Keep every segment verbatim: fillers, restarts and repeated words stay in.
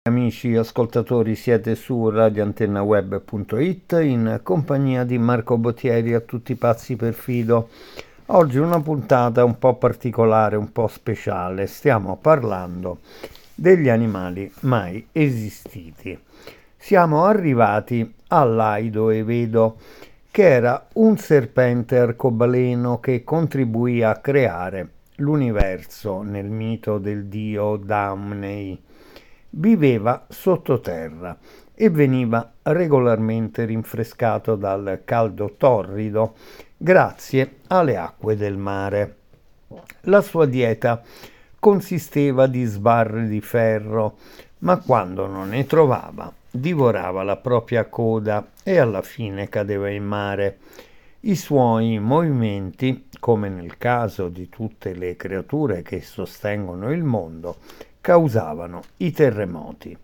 Amici ascoltatori, siete su radio antenna web punto it in compagnia di Marco Bottieri, a tutti pazzi per Fido. Oggi una puntata un po' particolare, un po' speciale. Stiamo parlando degli animali mai esistiti. Siamo arrivati all'Aido e vedo che era un serpente arcobaleno che contribuì a creare l'universo nel mito del dio Damnei. Viveva sottoterra e veniva regolarmente rinfrescato dal caldo torrido grazie alle acque del mare. La sua dieta consisteva di sbarre di ferro, ma quando non ne trovava, divorava la propria coda e alla fine cadeva in mare. I suoi movimenti, come nel caso di tutte le creature che sostengono il mondo, causavano i terremoti.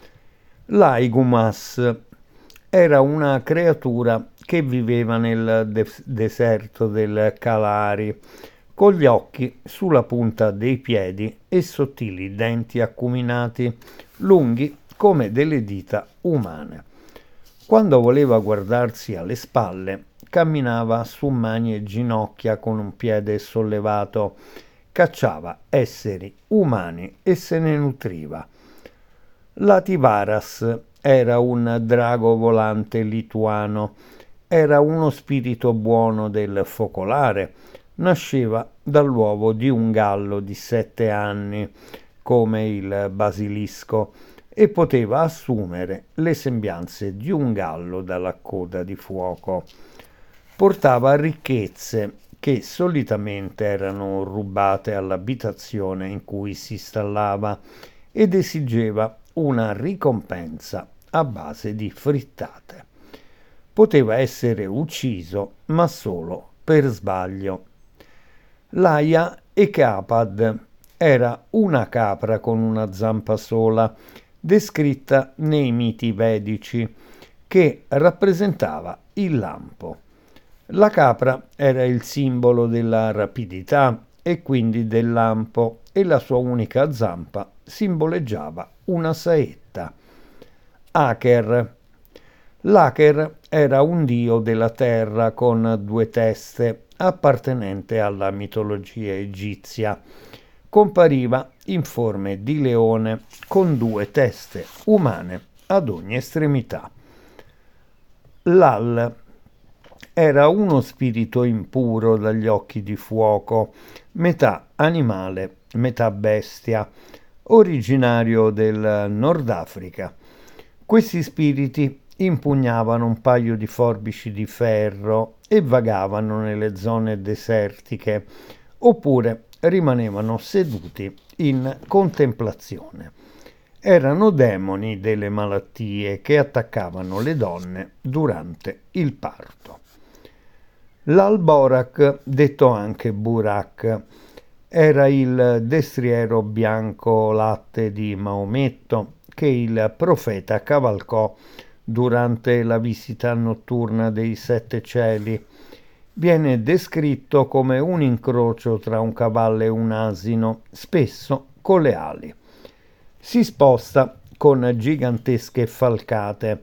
L'aigumas era una creatura che viveva nel de- deserto del Kalahari, con gli occhi sulla punta dei piedi e sottili denti acuminati, lunghi come delle dita umane. Quando voleva guardarsi alle spalle, camminava su mani e ginocchia con un piede sollevato, cacciava esseri umani e se ne nutriva. L'Ativaras era un drago volante lituano, era uno spirito buono del focolare, nasceva dall'uovo di un gallo di sette anni, come il basilisco, e poteva assumere le sembianze di un gallo dalla coda di fuoco. Portava ricchezze che solitamente erano rubate all'abitazione in cui si installava ed esigeva una ricompensa a base di frittate. Poteva essere ucciso, ma solo per sbaglio. L'Aia Ekapad era una capra con una zampa sola, descritta nei miti vedici, che rappresentava il lampo. La capra era il simbolo della rapidità e quindi del lampo, e la sua unica zampa simboleggiava una saetta. Aker. L'Aker era un dio della terra con due teste, appartenente alla mitologia egizia. Compariva in forme di leone con due teste umane ad ogni estremità. Lal era uno spirito impuro dagli occhi di fuoco, metà animale, metà bestia, originario del Nord Africa. Questi spiriti impugnavano un paio di forbici di ferro e vagavano nelle zone desertiche, oppure rimanevano seduti in contemplazione. Erano demoni delle malattie che attaccavano le donne durante il parto. L'Alborak, detto anche Burak, era il destriero bianco latte di Maometto che il profeta cavalcò durante la visita notturna dei sette cieli. Viene descritto come un incrocio tra un cavallo e un asino, spesso con le ali. Si sposta con gigantesche falcate